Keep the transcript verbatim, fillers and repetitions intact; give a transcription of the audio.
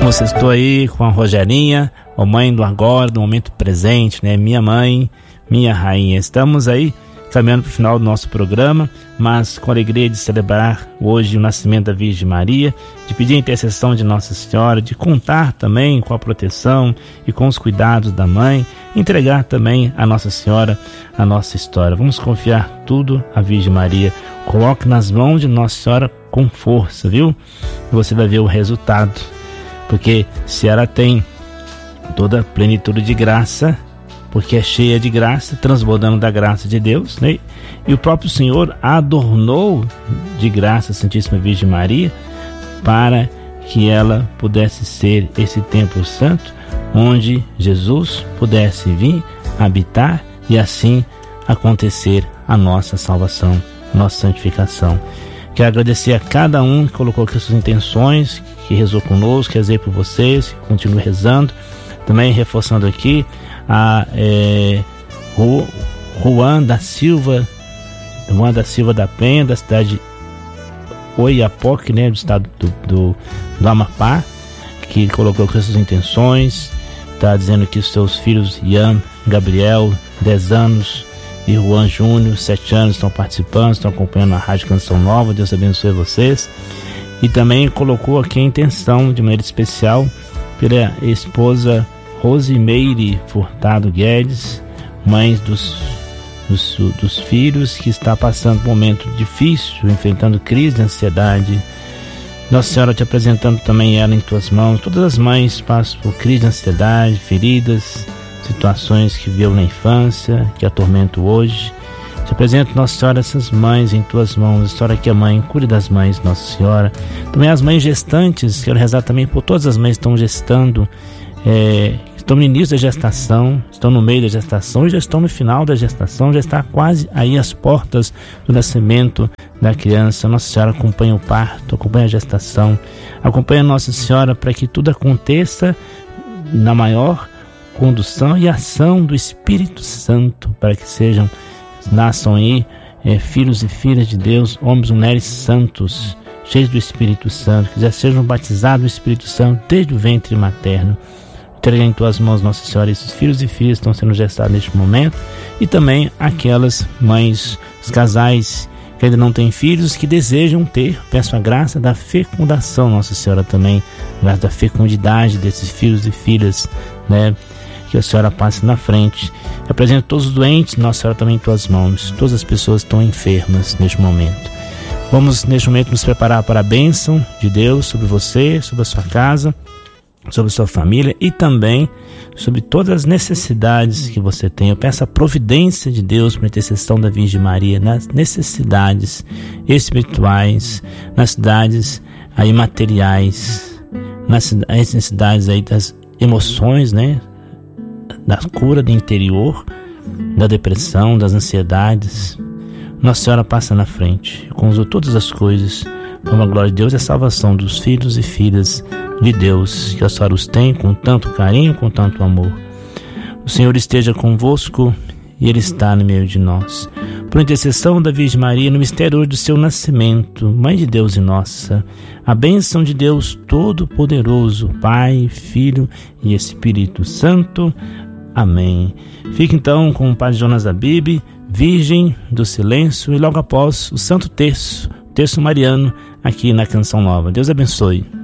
Você estou aí com a Rogerinha, a mãe do agora, do momento presente, né? Minha mãe, minha rainha. Estamos aí caminhando para o final do nosso programa, mas com a alegria de celebrar hoje o nascimento da Virgem Maria, de pedir a intercessão de Nossa Senhora, de contar também com a proteção e com os cuidados da mãe, entregar também a Nossa Senhora a nossa história. Vamos confiar tudo à Virgem Maria. Coloque nas mãos de Nossa Senhora com força, viu? E você vai ver o resultado. Porque se ela tem toda a plenitude de graça, porque é cheia de graça, transbordando da graça de Deus, né? E o próprio Senhor adornou de graça a Santíssima Virgem Maria para que ela pudesse ser esse templo santo, onde Jesus pudesse vir habitar e assim acontecer a nossa salvação, nossa santificação. Quero agradecer a cada um que colocou aqui suas intenções, que rezou conosco, que rezei por vocês, que continue rezando. Também reforçando aqui a é, Juan da Silva, Juan da Silva da Penha, da cidade de Oiapoque, né, do estado do, do, do Amapá, que colocou aqui suas intenções. Está dizendo que os seus filhos Ian, Gabriel, dez anos, e Juan Júnior, sete anos, estão participando, estão acompanhando a Rádio Canção Nova. Deus abençoe vocês. E também colocou aqui a intenção de maneira especial pela esposa Rosimeire Furtado Guedes, mãe dos, dos, dos filhos, que está passando um momento difícil, enfrentando crise de ansiedade. Nossa Senhora, te apresentando também ela em tuas mãos. Todas as mães passam por crise de ansiedade, feridas, situações que viveu na infância, que atormentam hoje. Te apresento, Nossa Senhora, essas mães em tuas mãos. História que a mãe, cuide das mães, Nossa Senhora. Também as mães gestantes, quero rezar também por todas as mães que estão gestando, é, estão no início da gestação, estão no meio da gestação e já estão no final da gestação, já está quase aí às portas do nascimento da criança. Nossa Senhora acompanha o parto, acompanha a gestação, acompanha Nossa Senhora para que tudo aconteça na maior condução e ação do Espírito Santo, para que sejam, nasçam aí é, filhos e filhas de Deus, homens e mulheres santos, cheios do Espírito Santo, que já sejam batizados do Espírito Santo desde o ventre materno. Entrega em tuas mãos, Nossa Senhora, esses filhos e filhas estão sendo gestados neste momento, e também aquelas mães, os casais que ainda não têm filhos, que desejam ter. Peço a graça da fecundação, Nossa Senhora, também, a graça da fecundidade desses filhos e filhas, né? Que a Senhora passe na frente. Eu apresento todos os doentes, Nossa Senhora, também em tuas mãos. Todas as pessoas estão enfermas neste momento. Vamos, neste momento, nos preparar para a bênção de Deus sobre você, sobre a sua casa, sobre a sua família e também sobre todas as necessidades que você tem. Eu peço a providência de Deus por intercessão da Virgem Maria nas necessidades espirituais, nas necessidades aí materiais, nas necessidades aí das emoções, né? Da cura do interior, da depressão, das ansiedades. Nossa Senhora passa na frente, conduziu todas as coisas, como a glória de Deus e a salvação dos filhos e filhas de Deus, que a Senhora os tem com tanto carinho, com tanto amor. O Senhor esteja convosco e Ele está no meio de nós. Por intercessão da Virgem Maria, no mistério do seu nascimento, Mãe de Deus e nossa, a bênção de Deus Todo-Poderoso, Pai, Filho e Espírito Santo. Amém. Fique então com o Padre Jonas Abib, Virgem do Silêncio, e logo após o Santo Terço, Terço Mariano, aqui na Canção Nova. Deus abençoe.